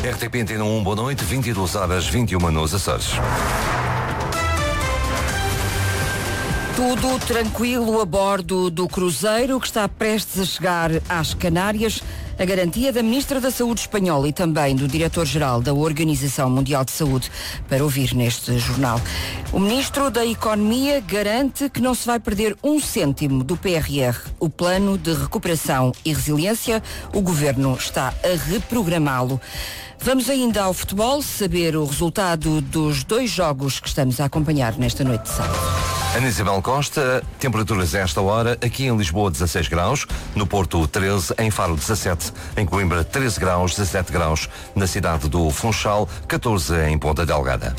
RTP Antena 1, boa noite, 22h21 nos Açores. Tudo tranquilo a bordo do cruzeiro que está prestes a chegar às Canárias. A garantia da Ministra da Saúde espanhola e também do Diretor-Geral da Organização Mundial de Saúde para ouvir neste jornal. O Ministro da Economia garante que não se vai perder um cêntimo do PRR, o Plano de Recuperação e Resiliência. O Governo está a reprogramá-lo. Vamos ainda ao futebol, saber o resultado dos 2 jogos que estamos a acompanhar nesta noite de sábado. Ana Isabel Costa, temperaturas a esta hora, aqui em Lisboa 16 graus, no Porto 13, em Faro 17, em Coimbra 13 graus, 17 graus, na cidade do Funchal, 14 em Ponta Delgada.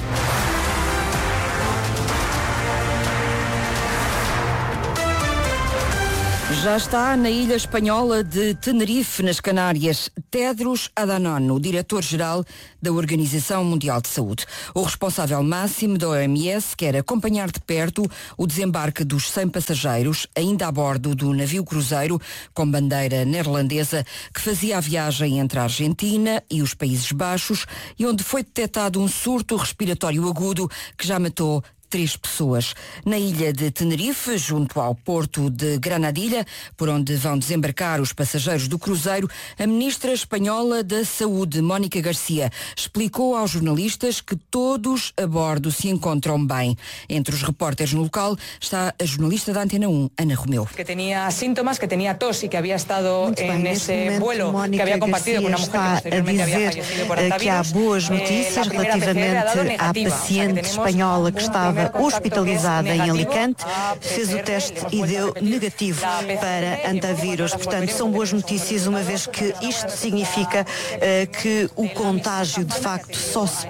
Já está na ilha espanhola de Tenerife, nas Canárias, Tedros Adhanom, o diretor-geral da Organização Mundial de Saúde. O responsável máximo da OMS quer acompanhar de perto o desembarque dos 100 passageiros, ainda a bordo do navio cruzeiro com bandeira neerlandesa, que fazia a viagem entre a Argentina e os Países Baixos e onde foi detectado um surto respiratório agudo que já matou 3 pessoas. Na ilha de Tenerife, junto ao porto de Granadilha, por onde vão desembarcar os passageiros do cruzeiro, a ministra espanhola da Saúde, Mónica Garcia, explicou aos jornalistas que todos a bordo se encontram bem. Entre os repórteres no local está a jornalista da Antena 1, Ana Romeu. Que tinha sintomas, que tinha tos e que havia estado nesse vuelo que havia compartido com uma mulher que posteriormente havia fallecido por que há boas notícias relativamente à paciente espanhola que estava hospitalizada em Alicante, fez o teste e deu negativo para antavírus. Portanto, são boas notícias, uma vez que isto significa que o contágio, de facto, só se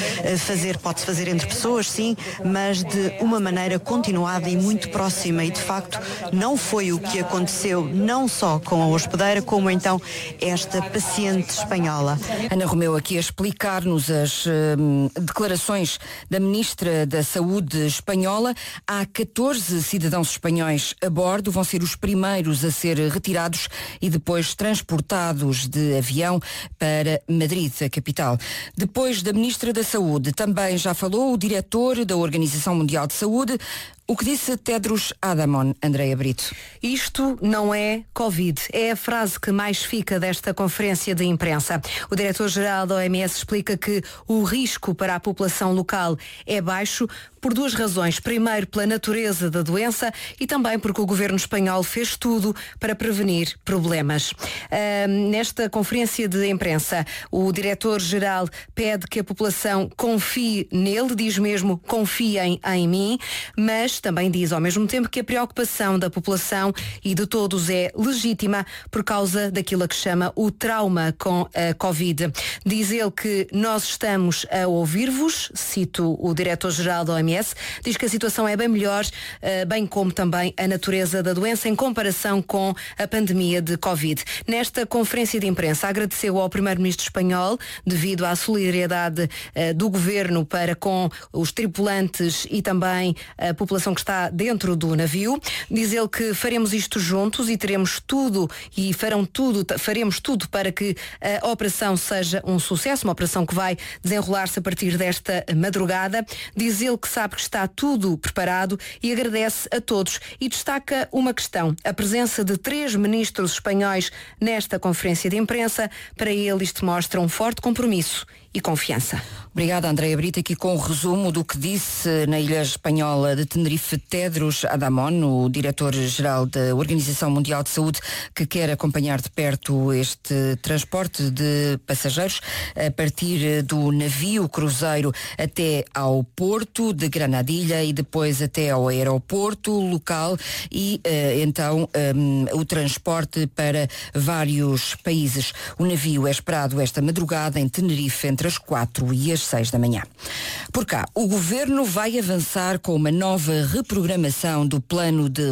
pode-se fazer entre pessoas, sim, mas de uma maneira continuada e muito próxima. E, de facto, não foi o que aconteceu, não só com a hospedeira, como então esta paciente espanhola. Ana Romeu aqui a explicar-nos as declarações da Ministra da Saúde espanhola. Há 14 cidadãos espanhóis a bordo, vão ser os primeiros a ser retirados e depois transportados de avião para Madrid, a capital. Depois da Ministra da Saúde, também já falou o diretor da Organização Mundial de Saúde. O que disse Tedros Adhanom, Andreia Brito? Isto não é Covid. É a frase que mais fica desta conferência de imprensa. O diretor-geral da OMS explica que o risco para a população local é baixo por 2 razões. Primeiro, pela natureza da doença e também porque o governo espanhol fez tudo para prevenir problemas. Nesta conferência de imprensa, o diretor-geral pede que a população confie nele, diz mesmo confiem em mim, mas também diz ao mesmo tempo que a preocupação da população e de todos é legítima por causa daquilo a que chama o trauma com a Covid. Diz ele que nós estamos a ouvir-vos, cito o diretor-geral da OMS, diz que a situação é bem melhor, bem como também a natureza da doença em comparação com a pandemia de Covid. Nesta conferência de imprensa agradeceu ao primeiro-ministro espanhol devido à solidariedade do governo para com os tripulantes e também a população que está dentro do navio. Diz ele que faremos isto juntos e teremos tudo e faremos tudo para que a operação seja um sucesso, uma operação que vai desenrolar-se a partir desta madrugada. Diz ele que sabe que está tudo preparado e agradece a todos e destaca uma questão, a presença de 3 ministros espanhóis nesta conferência de imprensa. Para ele isto mostra um forte compromisso e confiança. Obrigada, Andreia Brito, aqui com o resumo do que disse na ilha espanhola de Tenerife Tedros Adhanom, o diretor-geral da Organização Mundial de Saúde, que quer acompanhar de perto este transporte de passageiros a partir do navio cruzeiro até ao porto de Granadilha e depois até ao aeroporto local e então o transporte para vários países. O navio é esperado esta madrugada em Tenerife entre entre as 4 e as 6 da manhã. Por cá, o Governo vai avançar com uma nova reprogramação do plano de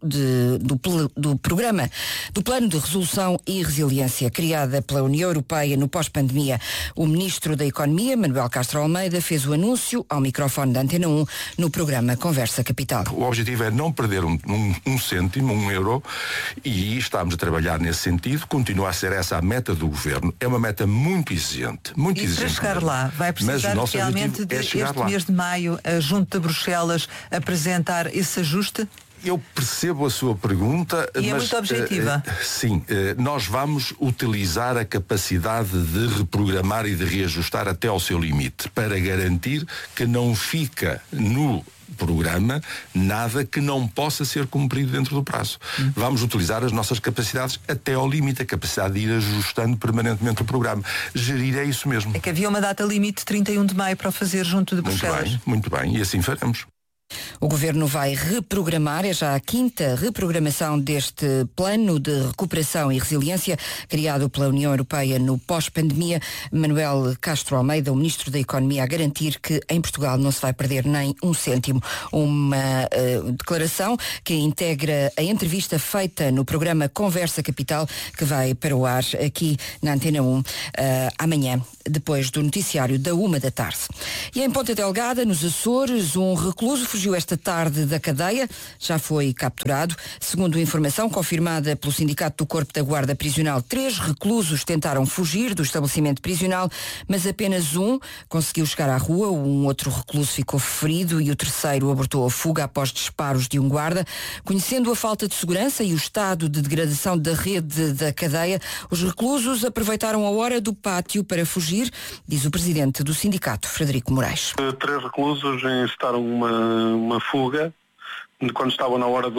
Plano de Resolução e Resiliência, criada pela União Europeia no pós-pandemia. O Ministro da Economia, Manuel Castro Almeida, fez o anúncio ao microfone da Antena 1 no programa Conversa Capital. O objetivo é não perder um cêntimo, um euro, e estamos a trabalhar nesse sentido. Continua a ser essa a meta do Governo. É uma meta muito exigente. Muito exigente. Para chegar lá, vai precisar realmente de este mês de maio, junto de Bruxelas, apresentar esse ajuste? Eu percebo a sua pergunta, mas é muito objetiva. Sim, nós vamos utilizar a capacidade de reprogramar e de reajustar até ao seu limite, para garantir que não fica no programa nada que não possa ser cumprido dentro do prazo. Vamos utilizar as nossas capacidades até ao limite, a capacidade de ir ajustando permanentemente o programa. Gerir é isso mesmo. É que havia uma data limite, 31 de maio, para o fazer junto de Bruxelas. Muito bem, e assim faremos. O Governo vai reprogramar, é já a 5ª reprogramação deste Plano de Recuperação e Resiliência, criado pela União Europeia no pós-pandemia. Manuel Castro Almeida, o Ministro da Economia, a garantir que em Portugal não se vai perder nem um cêntimo. Uma declaração que integra a entrevista feita no programa Conversa Capital, que vai para o ar aqui na Antena 1 amanhã, depois do noticiário da 1 da tarde. E em Ponta Delgada, nos Açores, um recluso fugiu esta tarde da cadeia, já foi capturado. Segundo informação confirmada pelo Sindicato do Corpo da Guarda Prisional, 3 reclusos tentaram fugir do estabelecimento prisional, mas apenas um conseguiu chegar à rua, um outro recluso ficou ferido e o terceiro abortou a fuga após disparos de um guarda. Conhecendo a falta de segurança e o estado de degradação da rede da cadeia, os reclusos aproveitaram a hora do pátio para fugir, diz o presidente do sindicato, Frederico Moraes. 3 reclusos encetaram uma fuga quando estavam na hora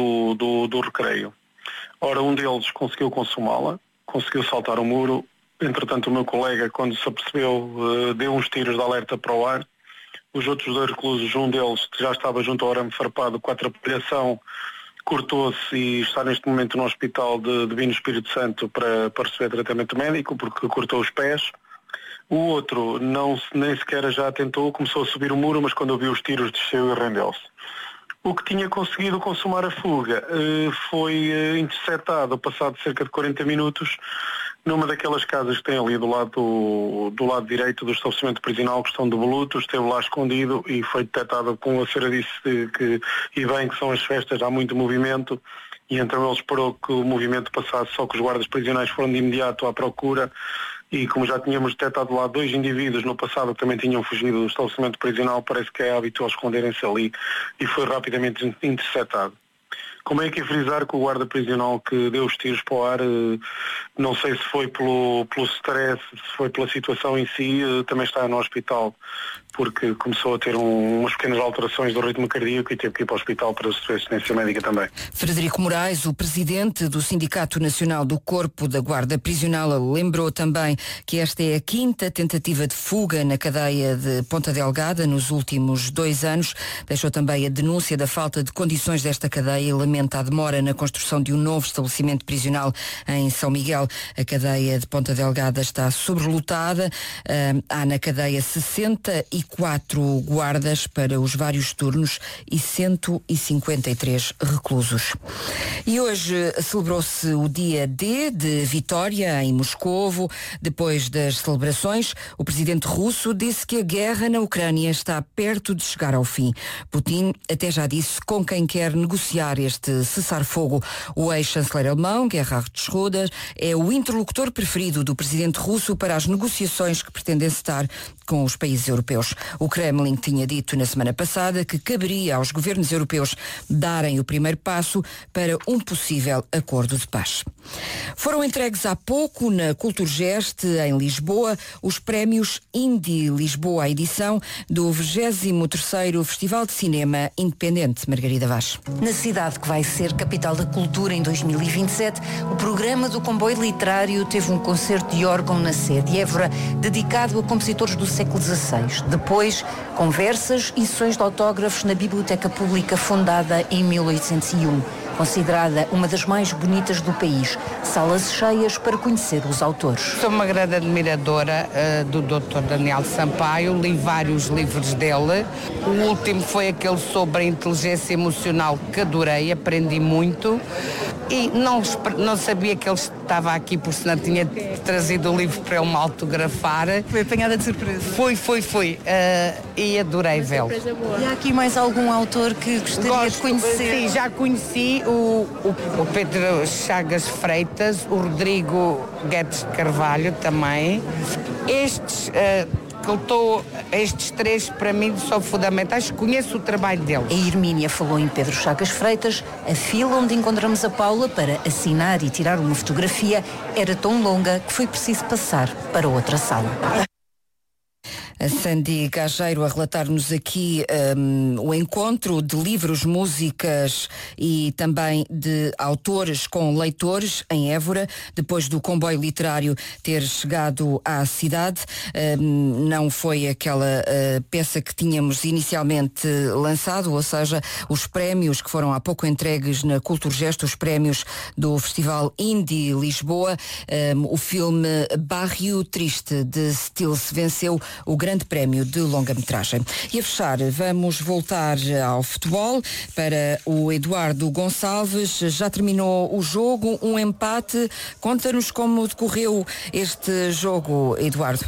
do recreio. Ora, um deles conseguiu consumá-la, conseguiu saltar o muro. Entretanto, o meu colega, quando se apercebeu, deu uns tiros de alerta para o ar. Os outros 2 reclusos, um deles que já estava junto ao arame farpado com a atrapalhação, cortou-se e está neste momento no hospital de Bino Espírito Santo para receber tratamento médico, porque cortou os pés. O outro nem sequer já tentou, começou a subir o muro, mas quando ouviu os tiros desceu e rendeu-se. O que tinha conseguido consumar a fuga foi interceptado, passado cerca de 40 minutos, numa daquelas casas que tem ali do lado direito do estabelecimento prisional, que estão de voluto, esteve lá escondido e foi detectado, como a senhora disse, que são as festas, há muito movimento, e então ele esperou que o movimento passasse, só que os guardas prisionais foram de imediato à procura. E como já tínhamos detectado lá 2 indivíduos no passado que também tinham fugido do estabelecimento prisional, parece que é hábito esconderem-se ali e foi rapidamente interceptado. Como é que é frisar que o guarda prisional que deu os tiros para o ar, não sei se foi pelo stress, se foi pela situação em si, também está no hospital, porque começou a ter umas pequenas alterações do ritmo cardíaco e teve que ir para o hospital para receber assistência médica também. Frederico Moraes, o presidente do Sindicato Nacional do Corpo da Guarda Prisional, lembrou também que esta é a 5ª tentativa de fuga na cadeia de Ponta Delgada nos últimos 2 anos. Deixou também a denúncia da falta de condições desta cadeia e lamenta a demora na construção de um novo estabelecimento prisional em São Miguel. A cadeia de Ponta Delgada está sobrelotada. Há na cadeia 64 guardas para os vários turnos e 153 reclusos. E hoje celebrou-se o dia D de Vitória em Moscovo. Depois das celebrações, o presidente russo disse que a guerra na Ucrânia está perto de chegar ao fim. Putin até já disse com quem quer negociar este cessar-fogo. O ex-chanceler alemão, Gerhard Schröder, é o interlocutor preferido do presidente russo para as negociações que pretendem estar com os países europeus. O Kremlin tinha dito na semana passada que caberia aos governos europeus darem o primeiro passo para um possível acordo de paz. Foram entregues há pouco na Culturgest, em Lisboa, os prémios Indie Lisboa, a edição do 23º Festival de Cinema Independente. Margarida Vaz. Na cidade que vai ser capital da cultura em 2027, o programa do Comboio Literário teve um concerto de órgão na sede Évora, dedicado a compositores do século XVI. Depois, conversas e sessões de autógrafos na Biblioteca Pública, fundada em 1801. considerada uma das mais bonitas do país. Salas cheias para conhecer os autores. Sou uma grande admiradora do Dr. Daniel Sampaio, li vários livros dele. O último foi aquele sobre a inteligência emocional que adorei, aprendi muito e não sabia que ele estava aqui, por se não tinha trazido o livro para ele me autografar. Foi apanhada de surpresa? Fui. E adorei vê-lo. E há aqui mais algum autor que gostaria de conhecer? Sim, já conheci o Pedro Chagas Freitas, o Rodrigo Guedes Carvalho também. Estes três para mim são fundamentais, conheço o trabalho deles. A Hermínia falou em Pedro Chagas Freitas. A fila onde encontramos a Paula para assinar e tirar uma fotografia era tão longa que foi preciso passar para outra sala. A Sandy Gageiro a relatar-nos aqui o encontro de livros, músicas e também de autores com leitores em Évora, depois do comboio literário ter chegado à cidade. Não foi aquela peça que tínhamos inicialmente lançado, ou seja, os prémios que foram há pouco entregues na Culturgesto, os prémios do Festival Indie Lisboa. O filme Barrio Triste de Stills venceu o grande prémio de longa-metragem. E a fechar, vamos voltar ao futebol para o Eduardo Gonçalves. Já terminou o jogo, um empate. Conta-nos como decorreu este jogo, Eduardo.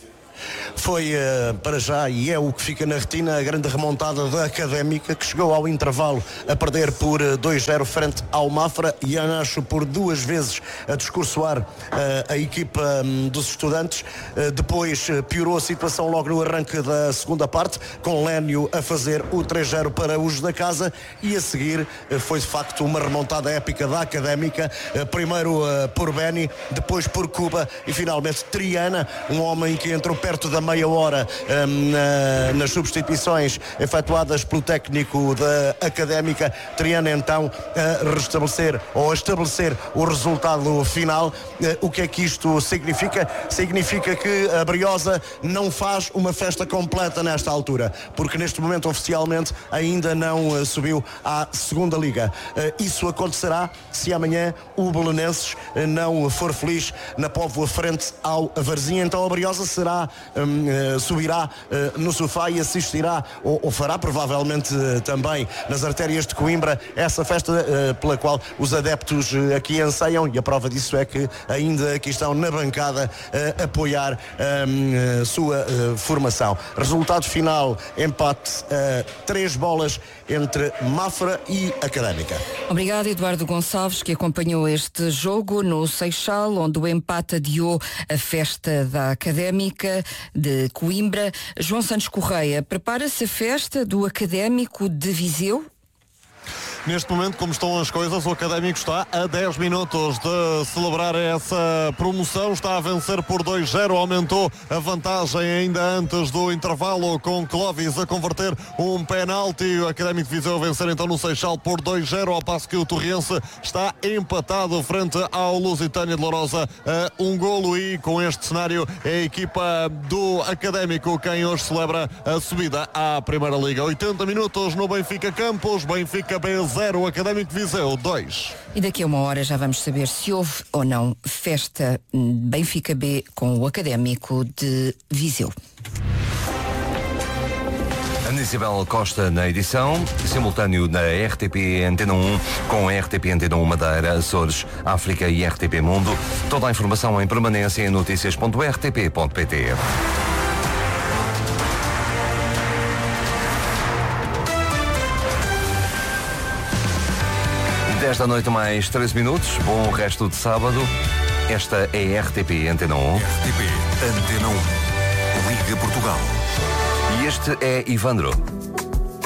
Foi para já, e é o que fica na retina, a grande remontada da Académica, que chegou ao intervalo a perder por 2-0 frente ao Mafra, e Ianacho por duas vezes a discursoar a equipa dos estudantes. Depois piorou a situação logo no arranque da segunda parte, com Lénio a fazer o 3-0 para os da casa, e a seguir foi de facto uma remontada épica da Académica, primeiro por Beni, depois por Cuba e finalmente Triana, um homem que entrou perto da meia hora nas substituições efetuadas pelo técnico da Académica. Triana então a restabelecer ou a estabelecer o resultado final. O que é que isto significa? Significa que a Briosa não faz uma festa completa nesta altura, porque neste momento oficialmente ainda não subiu à segunda liga. Isso acontecerá se amanhã o Belenenses não for feliz na Póvoa frente ao Varzim. Então a Briosa subirá no sofá e assistirá ou fará provavelmente também nas artérias de Coimbra essa festa pela qual os adeptos aqui anseiam, e a prova disso é que ainda aqui estão na bancada a apoiar a sua formação. Resultado final, empate a 3 bolas entre Mafra e Académica. Obrigado, Eduardo Gonçalves, que acompanhou este jogo no Seixal, onde o empate adiou a festa da Académica de Coimbra. João Santos Correia, prepara-se a festa do Académico de Viseu? Neste momento, como estão as coisas, o Académico está a 10 minutos de celebrar essa promoção. Está a vencer por 2-0, aumentou a vantagem ainda antes do intervalo, com Clóvis a converter um penalti. O Académico de Viseu a vencer então no Seixal por 2-0, ao passo que o Torriense está empatado frente ao Lusitânia de Lourosa a um golo, e com este cenário é a equipa do Académico quem hoje celebra a subida à Primeira Liga. 80 minutos no Benfica Campos, Benfica B 0, Académico de Viseu 2. E daqui a uma hora já vamos saber se houve ou não festa Benfica B com o Académico de Viseu. Ana Isabel Costa na edição, simultâneo na RTP Antena 1 com a RTP Antena 1 Madeira, Açores, África e RTP Mundo. Toda a informação em permanência em notícias.rtp.pt. 10 da noite mais 13 minutos. Bom resto de sábado. Esta é a RTP Antena 1. RTP Antena 1. Liga Portugal. E este é Ivandro.